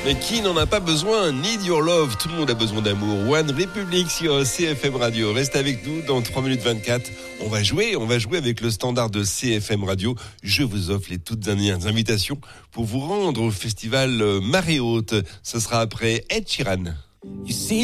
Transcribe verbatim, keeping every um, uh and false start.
Mais qui n'en a pas besoin? Need Your Love, tout le monde a besoin d'amour. One Republic sur C F M Radio. Reste avec nous dans trois minutes vingt-quatre. On va jouer, on va jouer avec le standard de C F M Radio. Je vous offre les toutes dernières invitations pour vous rendre au festival Marée Haute. Ce sera après Ed Sheeran.